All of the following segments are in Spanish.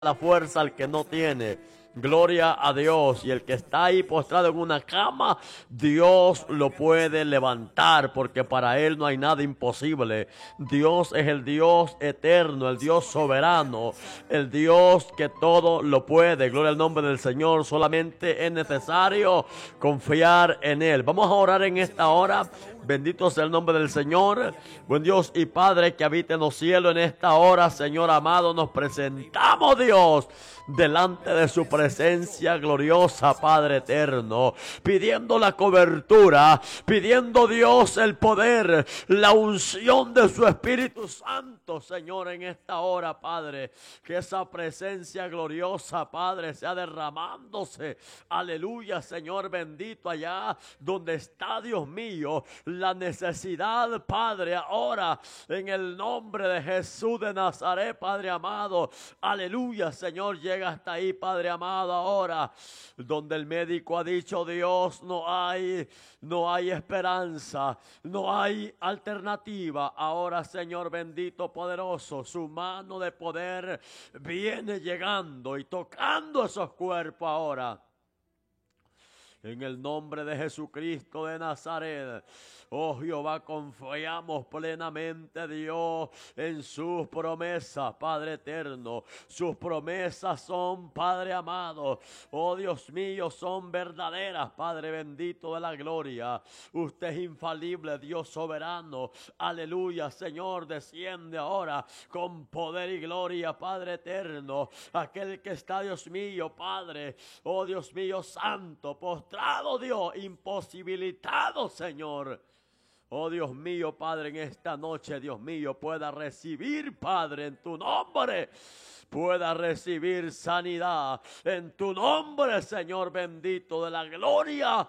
la fuerza al que no tiene. Gloria a Dios. Y el que está ahí postrado en una cama, Dios lo puede levantar, porque para Él no hay nada imposible. Dios es el Dios eterno, el Dios soberano, el Dios que todo lo puede. Gloria al nombre del Señor. Solamente es necesario confiar en Él. Vamos a orar en esta hora. Bendito sea el nombre del Señor. Buen Dios y Padre que habita en los cielos, en esta hora, Señor amado, nos presentamos, Dios, delante de su presencia gloriosa, Padre eterno, pidiendo la cobertura, pidiendo, Dios, el poder, la unción de su Espíritu Santo, Señor, en esta hora, Padre, que esa presencia gloriosa, Padre, sea derramándose, aleluya, Señor bendito, allá donde está, Dios mío, la necesidad, Padre, ahora, en el nombre de Jesús de Nazaret, Padre amado, aleluya, Señor, llega hasta ahí, Padre amado, ahora, donde el médico ha dicho, Dios, no hay esperanza, no hay alternativa. Ahora, Señor bendito, poderoso, su mano de poder viene llegando y tocando esos cuerpos ahora. En el nombre de Jesucristo de Nazaret. Oh Jehová, confiamos plenamente, Dios, en sus promesas, Padre eterno. Sus promesas son, Padre amado, oh Dios mío, son verdaderas, Padre bendito de la gloria. Usted es infalible, Dios soberano. Aleluya, Señor, desciende ahora con poder y gloria, Padre eterno. Aquel que está, Dios mío, Padre, oh Dios mío, santo, postrado, Dios, imposibilitado, Señor. Oh Dios mío, Padre, en esta noche, Dios mío, pueda recibir, Padre, en tu nombre, pueda recibir sanidad en tu nombre, Señor bendito de la gloria.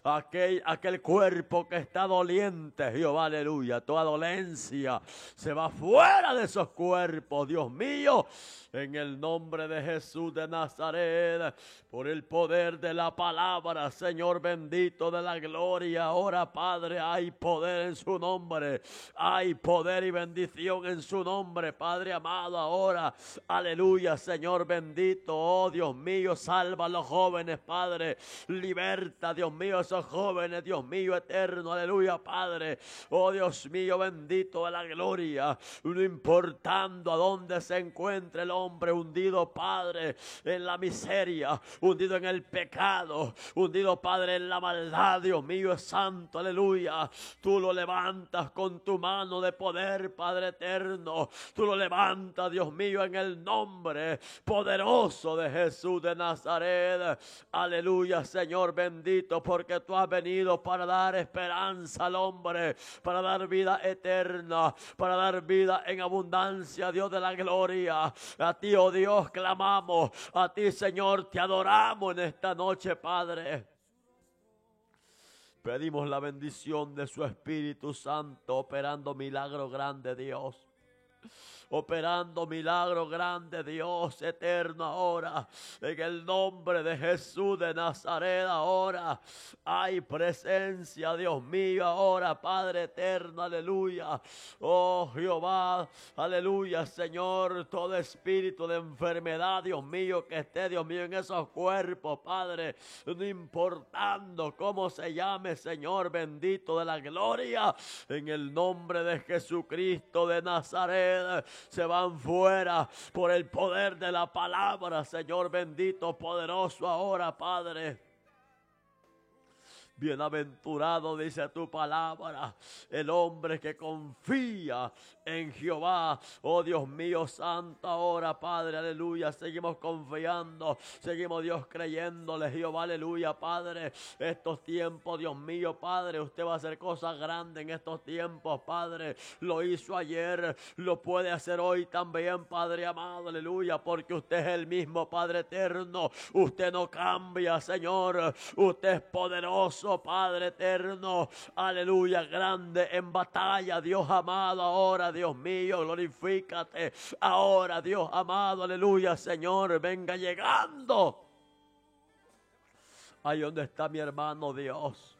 Aquel cuerpo que está doliente, Jehová, aleluya, toda dolencia se va fuera de esos cuerpos, Dios mío, en el nombre de Jesús de Nazaret, por el poder de la palabra, Señor bendito de la gloria. Ahora, Padre, hay poder en su nombre, hay poder y bendición en su nombre, Padre amado, ahora, aleluya, Señor bendito. Oh Dios mío, salva a los jóvenes, Padre, liberta, Dios mío, a esos jóvenes, Dios mío eterno, aleluya, Padre. Oh Dios mío, bendito de la gloria, no importando a dónde se encuentre el hombre hundido, Padre, en la miseria, hundido en el pecado, hundido, Padre, en la maldad, Dios mío es santo, aleluya. Tú lo levantas con tu mano de poder, Padre eterno. Tú lo levantas, Dios mío, en el nombre poderoso de Jesús de Nazaret. Aleluya, Señor bendito, porque tú has venido para dar esperanza al hombre, para dar vida eterna, para dar vida en abundancia, Dios de la gloria. A ti, oh Dios, clamamos. A ti, Señor, te adoramos en esta noche, Padre. Pedimos la bendición de su Espíritu Santo, operando milagro grande, Dios. Operando milagro grande, Dios eterno, ahora, en el nombre de Jesús de Nazaret, ahora, hay presencia, Dios mío, ahora, Padre eterno, aleluya. Oh Jehová, aleluya, Señor, todo espíritu de enfermedad, Dios mío, que esté, Dios mío, en esos cuerpos, Padre, no importando cómo se llame, Señor bendito de la gloria, en el nombre de Jesucristo de Nazaret, se van fuera por el poder de la palabra, Señor bendito, poderoso ahora, Padre. Bienaventurado, dice tu palabra, el hombre que confía en Jehová. Oh Dios mío santo, ahora, Padre, aleluya, seguimos confiando, seguimos, Dios, creyéndole, Jehová, aleluya, Padre. Estos tiempos, Dios mío, Padre, usted va a hacer cosas grandes en estos tiempos, Padre. Lo hizo ayer, lo puede hacer hoy también, Padre amado, aleluya, porque usted es el mismo, Padre eterno. Usted no cambia, Señor, usted es poderoso, Padre eterno, aleluya, grande en batalla, Dios amado, ahora, Dios mío, glorifícate, ahora, Dios amado, aleluya, Señor, venga llegando, ahí donde está mi hermano, Dios,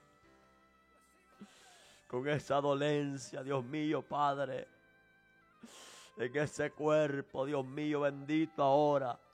con esa dolencia, Dios mío, Padre, en ese cuerpo, Dios mío, bendito ahora,